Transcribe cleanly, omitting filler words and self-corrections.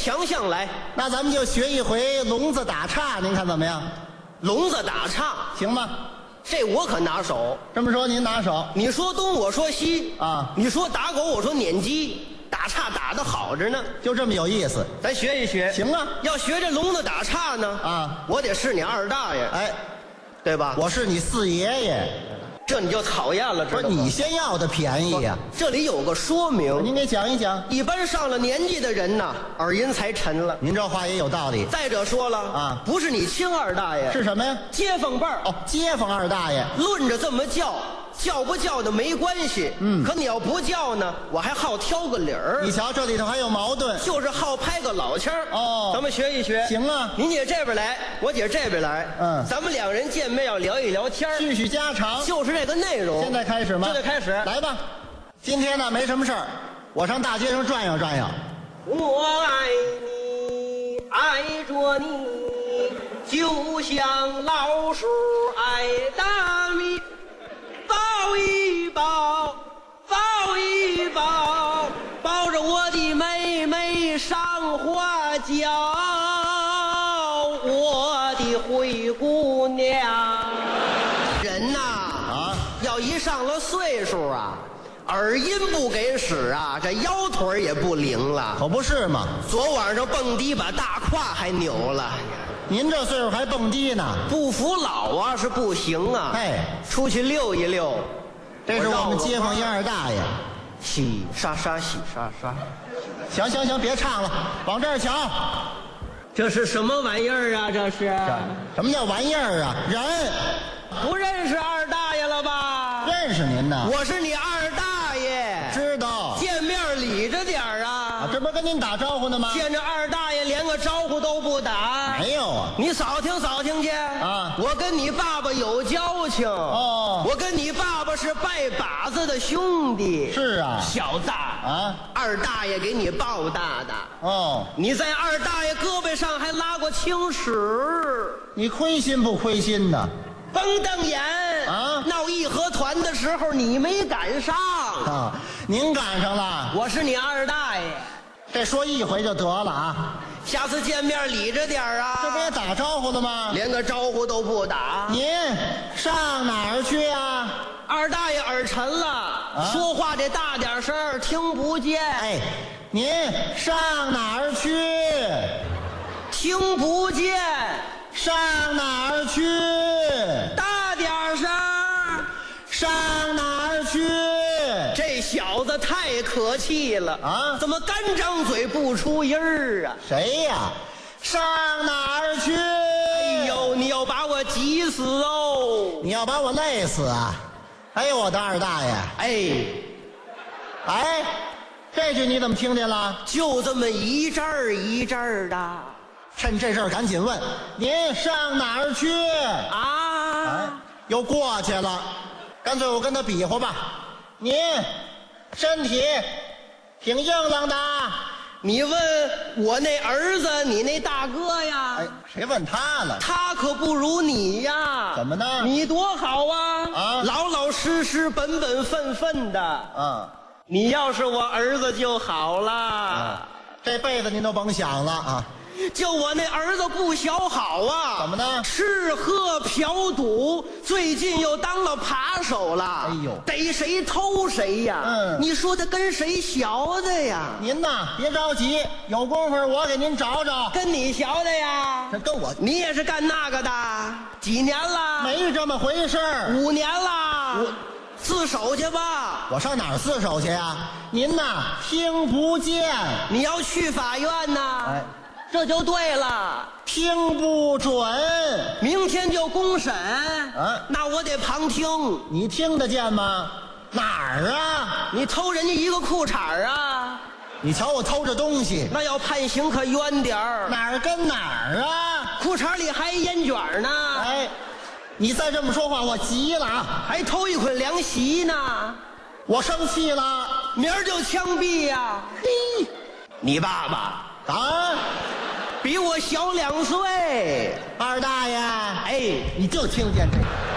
强项来。 那咱们就学一回聋子打岔，您看怎么样？ 聋子打岔， 行吗？ 这我可拿手。 这么说您拿手你说东，我说西啊， 你说打狗，我说撵鸡，打岔打得好着呢。 就这么有意思。 咱学一学。 行啊。 要学这聋子打岔呢啊， 我得是你二大爷， 哎， 对吧？ 我是你四爷爷。 这你就讨厌了，知道吗？ 不是你先要的便宜呀、 这里有个说明， 您给讲一讲。 一般上了年纪的人呐，耳音才沉了。 您这话也有道理。 再者说了啊， 不是你亲二大爷， 是什么呀？ 街坊辈儿。 哦，街坊二大爷。 论着这么叫，叫不叫的没关系。可你要不叫呢，我还好挑个理儿。 你瞧，这里头还有矛盾。 就是好拍个老腔儿。 哦咱们学一学。 行啊。 您姐这边来，我姐这边来。咱们两人见面要聊一聊天儿， 叙叙家常。 就是这个内容。 现在开始吗？ 现在开始。 来吧。今天呢没什么事儿，我上大街上转悠转悠。 我爱你，爱着你，就像老鼠爱大米。抱一抱，抱一抱，抱着我的妹妹上花轿，我的灰姑娘。人呐，要一上了岁数啊，耳音不给使啊，这腰腿也不灵了。 可不是嘛。 昨晚上蹦迪把大胯还扭了。 您这岁数还蹦迪呢？ 不服老啊是不行啊。 哎， 出去溜一溜。 这是我们街坊一二大爷。 洗刷刷，洗刷刷。 行行行，别唱了，往这儿瞧。 这是什么玩意儿啊？这是什么叫玩意儿啊？人不认识二大爷了吧？ 认识您呢。 我是你二大爷。 知道。 见面理着点儿啊。 这不是跟您打招呼呢吗？ 见着二大爷连个招呼都不打。 没有啊。 你扫听扫听去啊！我跟你爸爸有交情哦。 我跟你爸爸是拜把子的兄弟。 是啊。 小子啊，二大爷给你抱大的哦。 你在二大爷胳膊上还拉过青史， 你亏心不亏心呢？ 甭瞪眼啊！闹义和团的时候你没赶上啊，您赶上了。 我是你二大爷。 这说一回就得了啊。 下次见面理着点啊。 这不也打招呼了吗？ 连个招呼都不打。 您上哪儿去啊？ 二大爷耳沉了，说话得大点声，听不见。 哎，您上哪儿去？ 听不见。 上哪儿去？ 大点声。 上哪儿去？ 这小子太可气了啊！ 怎么干张嘴不出音儿啊？ 谁呀？上哪儿去？ 哎呦，你要把我急死哦！ 你要把我累死啊！哎呦，我的二大爷！哎，这句你怎么听见了？ 就这么一阵儿一阵儿的。 趁这阵儿赶紧问，您上哪儿去啊？ 哎，又过去了。干脆我跟他比划吧。您身体挺硬朗的。 你问我那儿子，你那大哥呀？ 哎，谁问他了？ 他可不如你呀。 怎么呢？ 你多好啊！ 啊， 老老实实、本本分分的。 啊， 你要是我儿子就好了。 啊，这辈子您都甭想了啊！ 就我那儿子不小好啊！ 怎么呢？ 吃喝嫖赌，最近又当了扒手了。 哎呦， 逮谁偷谁呀！你说他跟谁学的呀？ 您呐，别着急，有功夫我给您找找。 跟你学的呀？ 这跟我， 你也是干那个的？几年了？ 没这么回事儿。 5年了。自首去吧。 我上哪儿自首去呀？您呐，听不见。 你要去法院呐？ 哎。 这就对了， 听不准， 明天就公审。那我得旁听。 你听得见吗？哪儿啊？ 你偷人家一个裤衩啊？ 你瞧我偷着东西， 那要判刑可冤点儿。 哪儿跟哪儿啊？ 裤衩里还烟卷呢。 哎，你再这么说话，我急了啊！ 还偷一捆凉席呢， 我生气了， 明儿就枪毙呀！ 嘿， 你爸爸啊， 比我小2岁。 二大爷， 哎， 你就听见这个。